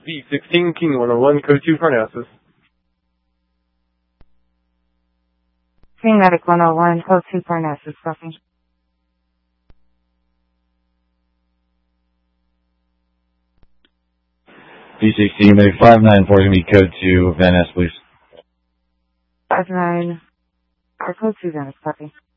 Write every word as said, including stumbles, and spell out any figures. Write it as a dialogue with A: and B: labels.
A: B sixteen, King one oh one, code two Parnassus.
B: King Medic one oh one, code two Parnassus, copy.
C: B sixteen, Medic five nine four, going to be code two Van Ness, please.
B: five nine, or code two Van Ness, copy.